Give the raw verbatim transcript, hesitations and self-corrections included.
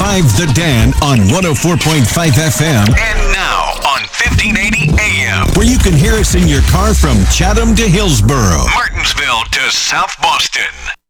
five The Dan on one oh four point five F M. And now on fifteen eighty A M. Where you can hear us in your car from Chatham to Hillsboro, Martinsville to South Boston.